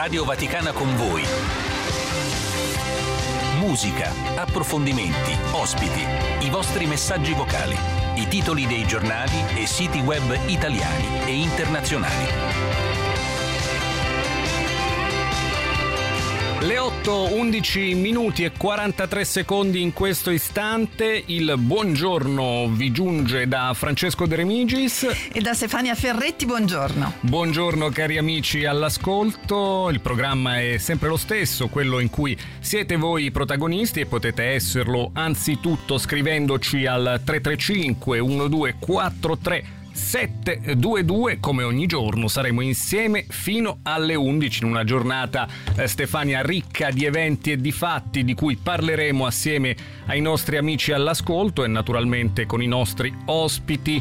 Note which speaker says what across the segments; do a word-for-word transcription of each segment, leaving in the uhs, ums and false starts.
Speaker 1: Radio Vaticana con voi. Musica, approfondimenti, ospiti, i vostri messaggi vocali, i titoli dei giornali e siti web italiani e internazionali.
Speaker 2: Le otto, undici minuti e quarantatré secondi in questo istante. Il buongiorno vi giunge da Francesco De Remigis
Speaker 3: e da Stefania Ferretti. Buongiorno.
Speaker 2: Buongiorno cari amici all'ascolto. Il programma è sempre lo stesso, quello in cui siete voi i protagonisti e potete esserlo anzitutto scrivendoci al tre tre cinque uno due quattro tre sette due due. Come ogni giorno saremo insieme fino alle undici in una giornata, eh, Stefania, ricca di eventi e di fatti di cui parleremo assieme ai nostri amici all'ascolto e naturalmente con i nostri ospiti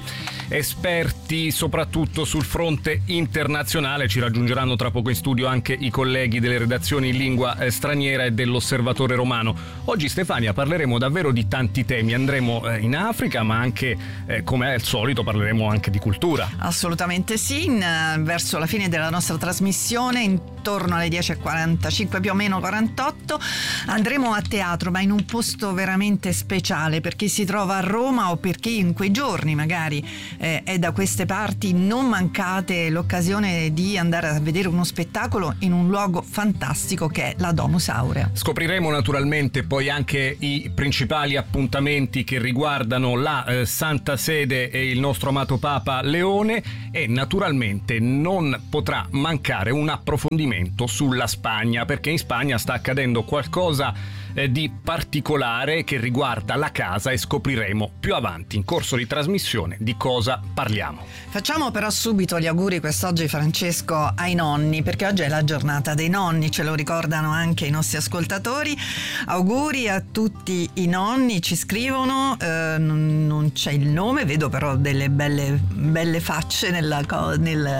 Speaker 2: esperti soprattutto sul fronte internazionale. Ci raggiungeranno tra poco in studio anche i colleghi delle redazioni in lingua eh, straniera e dell'Osservatore Romano. Oggi, Stefania, parleremo davvero di tanti temi. Andremo eh, in Africa, ma anche eh, come al solito parleremo anche di cultura.
Speaker 3: Assolutamente sì, in, verso la fine della nostra trasmissione, intorno alle dieci e quarantacinque più o meno quarantotto, andremo a teatro, ma in un posto veramente speciale, per chi si trova a Roma o per chi in quei giorni magari eh, è da queste parti. Non mancate l'occasione di andare a vedere uno spettacolo in un luogo fantastico che è la Domus Aurea.
Speaker 2: Scopriremo naturalmente poi anche i principali appuntamenti che riguardano la eh, Santa Sede e il nostro amato Papa Leone, e naturalmente non potrà mancare un approfondimento sulla Spagna, perché in Spagna sta accadendo qualcosa eh, di particolare che riguarda la casa e scopriremo più avanti in corso di trasmissione di cosa parliamo.
Speaker 3: Facciamo però subito gli auguri quest'oggi, Francesco, ai nonni, perché oggi è la giornata dei nonni, ce lo ricordano anche i nostri ascoltatori. Auguri a tutti i nonni, ci scrivono, eh, non, non c'è il nome, vedo però delle belle belle facce nella, nel,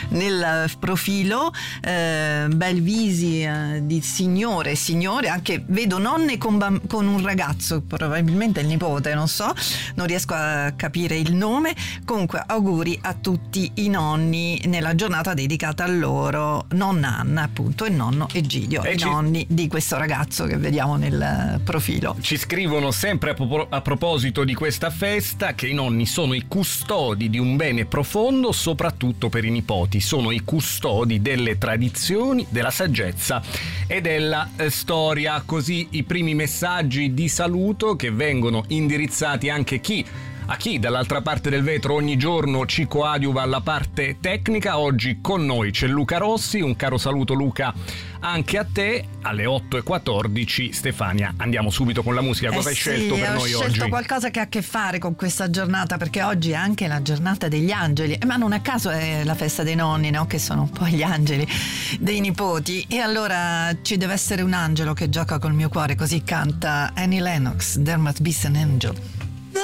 Speaker 3: nel profilo, eh, bel visi eh, di signore e signore, anche vedo nonne con, bam- con un ragazzo, probabilmente il nipote, non so, non riesco a capire il nome. Comunque auguri a tutti i nonni nella giornata dedicata a loro, nonna Anna appunto e nonno Egidio, e i ci... nonni di questo ragazzo che vediamo nel profilo.
Speaker 2: Ci scrivono sempre a, pro- a proposito di questa festa che i nonni sono i custodi di un bene profondo, soprattutto per i nipoti, sono i custodi delle tradizioni, della saggezza e della eh, storia. Così i primi messaggi di saluto che vengono indirizzati anche chi a chi dall'altra parte del vetro ogni giorno ci coadiuva alla parte tecnica. Oggi con noi c'è Luca Rossi, un caro saluto Luca anche a te. Alle otto e quattordici, Stefania, andiamo subito con la musica. Cosa
Speaker 3: eh
Speaker 2: hai
Speaker 3: sì,
Speaker 2: scelto per noi oggi?
Speaker 3: Ho scelto qualcosa che ha a che fare con questa giornata, perché oggi è anche la giornata degli angeli, eh, ma non a caso è la festa dei nonni, no? Che sono un po' gli angeli dei nipoti, e allora ci deve essere un angelo che gioca col mio cuore, così canta Annie Lennox, There Must Be an Angel.